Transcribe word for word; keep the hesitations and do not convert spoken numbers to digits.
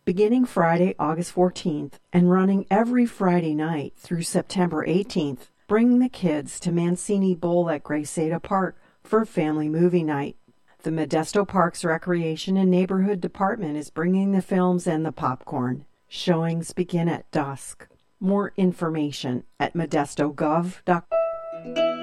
Beginning Friday, August fourteenth, and running every Friday night through September eighteenth, bring the kids to Mancini Bowl at Grayseta Park for family movie night. The Modesto Parks Recreation and Neighborhood Department is bringing the films and the popcorn. Showings begin at dusk. More information at modesto gov dot com.